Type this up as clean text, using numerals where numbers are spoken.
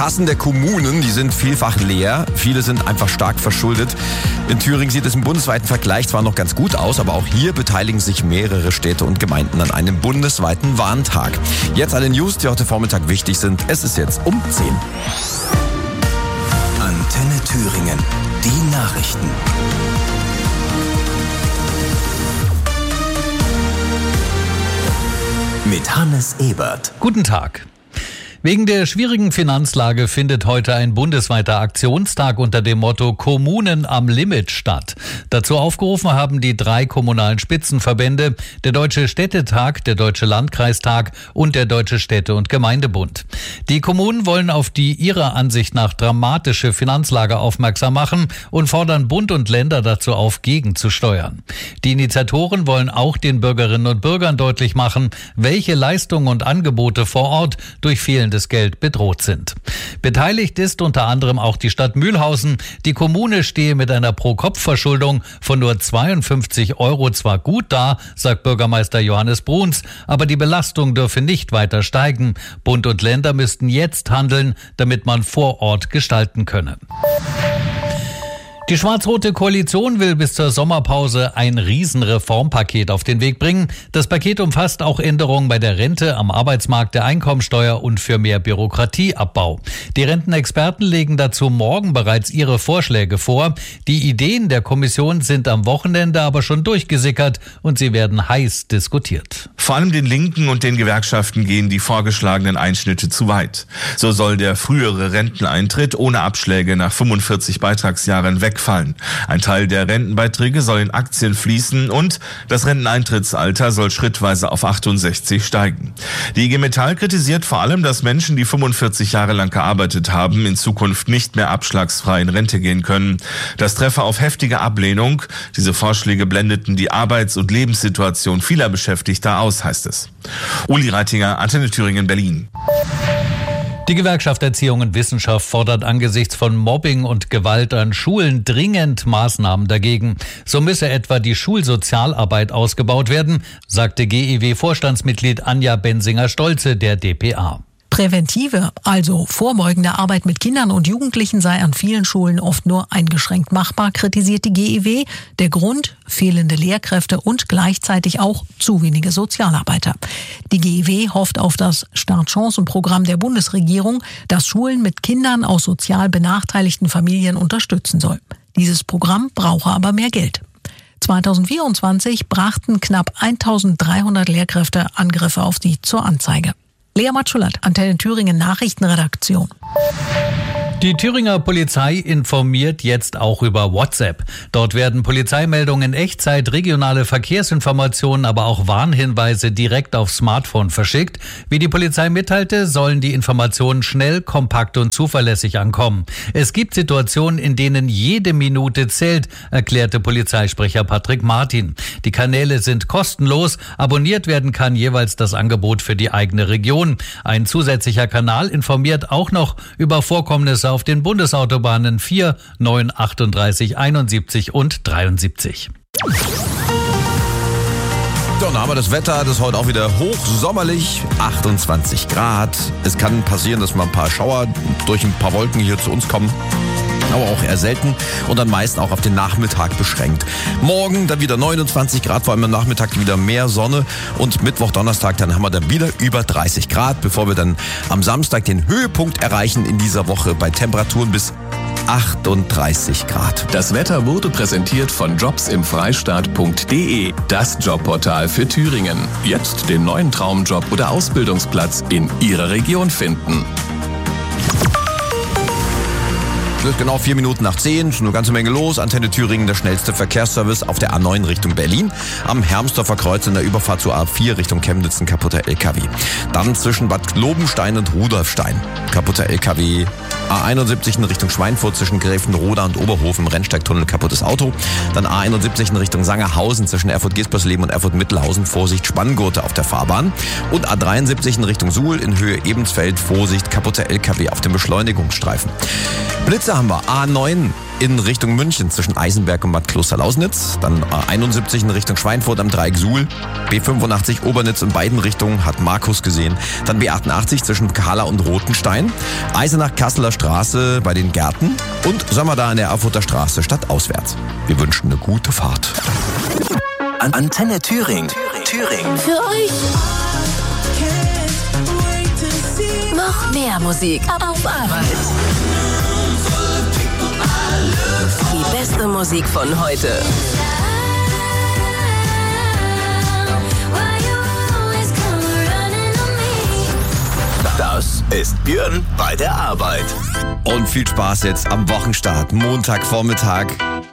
Kassen der Kommunen, die sind vielfach leer. Viele sind einfach stark verschuldet. In Thüringen sieht es im bundesweiten Vergleich zwar noch ganz gut aus, aber auch hier beteiligen sich mehrere Städte und Gemeinden an einem bundesweiten Warntag. Jetzt alle News, die heute Vormittag wichtig sind. Es ist jetzt um 10. Antenne Thüringen, die Nachrichten. Mit Hannes Ebert. Guten Tag. Wegen der schwierigen Finanzlage findet heute ein bundesweiter Aktionstag unter dem Motto Kommunen am Limit statt. Dazu aufgerufen haben die 3 kommunalen Spitzenverbände, der Deutsche Städtetag, der Deutsche Landkreistag und der Deutsche Städte- und Gemeindebund. Die Kommunen wollen auf die ihrer Ansicht nach dramatische Finanzlage aufmerksam machen und fordern Bund und Länder dazu auf, gegenzusteuern. Die Initiatoren wollen auch den Bürgerinnen und Bürgern deutlich machen, welche Leistungen und Angebote vor Ort durch fehlendes Geld bedroht sind. Beteiligt ist unter anderem auch die Stadt Mühlhausen. Die Kommune stehe mit einer Pro-Kopf-Verschuldung von nur 52 € zwar gut da, sagt Bürgermeister Johannes Bruns, aber die Belastung dürfe nicht weiter steigen. Bund und Länder müssten jetzt handeln, damit man vor Ort gestalten könne. Die schwarz-rote Koalition will bis zur Sommerpause ein Riesenreformpaket auf den Weg bringen. Das Paket umfasst auch Änderungen bei der Rente, am Arbeitsmarkt, der Einkommensteuer und für mehr Bürokratieabbau. Die Rentenexperten legen dazu morgen bereits ihre Vorschläge vor. Die Ideen der Kommission sind am Wochenende aber schon durchgesickert und sie werden heiß diskutiert. Vor allem den Linken und den Gewerkschaften gehen die vorgeschlagenen Einschnitte zu weit. So soll der frühere Renteneintritt ohne Abschläge nach 45 Beitragsjahren wegfallen. Ein Teil der Rentenbeiträge soll in Aktien fließen und das Renteneintrittsalter soll schrittweise auf 68 steigen. Die IG Metall kritisiert vor allem, dass Menschen, die 45 Jahre lang gearbeitet haben, in Zukunft nicht mehr abschlagsfrei in Rente gehen können. Das treffe auf heftige Ablehnung. Diese Vorschläge blendeten die Arbeits- und Lebenssituation vieler Beschäftigter aus, heißt es. Uli Reitinger, Antenne Thüringen, Berlin. Die Gewerkschaft Erziehung und Wissenschaft fordert angesichts von Mobbing und Gewalt an Schulen dringend Maßnahmen dagegen. So müsse etwa die Schulsozialarbeit ausgebaut werden, sagte GEW-Vorstandsmitglied Anja Bensinger-Stolze der dpa. Präventive, also vorbeugende Arbeit mit Kindern und Jugendlichen sei an vielen Schulen oft nur eingeschränkt machbar, kritisiert die GEW. Der Grund: fehlende Lehrkräfte und gleichzeitig auch zu wenige Sozialarbeiter. Die GEW hofft auf das Startchancenprogramm der Bundesregierung, das Schulen mit Kindern aus sozial benachteiligten Familien unterstützen soll. Dieses Programm brauche aber mehr Geld. 2024 brachten knapp 1300 Lehrkräfte Angriffe auf sie zur Anzeige. Lea Matschulat, Antenne Thüringen Nachrichtenredaktion. Die Thüringer Polizei informiert jetzt auch über WhatsApp. Dort werden Polizeimeldungen in Echtzeit, regionale Verkehrsinformationen, aber auch Warnhinweise direkt aufs Smartphone verschickt. Wie die Polizei mitteilte, sollen die Informationen schnell, kompakt und zuverlässig ankommen. Es gibt Situationen, in denen jede Minute zählt, erklärte Polizeisprecher Patrick Martin. Die Kanäle sind kostenlos. Abonniert werden kann jeweils das Angebot für die eigene Region. Ein zusätzlicher Kanal informiert auch noch über Vorkommnisse auf den Bundesautobahnen 4, 9, 38, 71 und 73. So, dann haben wir das Wetter, das ist heute auch wieder hochsommerlich, 28 Grad. Es kann passieren, dass mal ein paar Schauer durch ein paar Wolken hier zu uns kommen. Aber auch eher selten und dann meist auch auf den Nachmittag beschränkt. Morgen dann wieder 29 Grad, vor allem am Nachmittag wieder mehr Sonne und Mittwoch, Donnerstag, dann haben wir dann wieder über 30 Grad, bevor wir dann am Samstag den Höhepunkt erreichen in dieser Woche bei Temperaturen bis 38 Grad. Das Wetter wurde präsentiert von jobsimfreistaat.de, das Jobportal für Thüringen. Jetzt den neuen Traumjob oder Ausbildungsplatz in Ihrer Region finden. Es ist genau 4 Minuten nach 10, ist eine ganze Menge los. Antenne Thüringen, der schnellste Verkehrsservice auf der A9 Richtung Berlin. Am Hermsdorfer Kreuz in der Überfahrt zur A4 Richtung Chemnitz ein kaputter LKW. Dann zwischen Bad Lobenstein und Rudolfstein. Kaputter LKW. A71 in Richtung Schweinfurt zwischen Gräfenroda und Oberhofen, Rennsteigtunnel, kaputtes Auto. Dann A71 in Richtung Sangerhausen zwischen Erfurt-Gespersleben und Erfurt-Mittelhausen, Vorsicht, Spanngurte auf der Fahrbahn. Und A73 in Richtung Suhl in Höhe Ebensfeld, Vorsicht, kaputter LKW auf dem Beschleunigungsstreifen. Blitze haben wir. A9 in Richtung München zwischen Eisenberg und Bad Klosterlausnitz. Dann A71 in Richtung Schweinfurt am Dreieck Suhl. B85 Obernitz in beiden Richtungen, hat Markus gesehen. Dann B88 zwischen Kahla und Rothenstein. Eisenach-Kasseler Straße bei den Gärten. Und Sommerda an der Erfurter Straße stadtauswärts. Wir wünschen eine gute Fahrt. Antenne Thüringen. Für euch. Noch mehr Musik auf Arbeit. Die beste Musik von heute. Das ist Björn bei der Arbeit. Und viel Spaß jetzt am Wochenstart, Montagvormittag.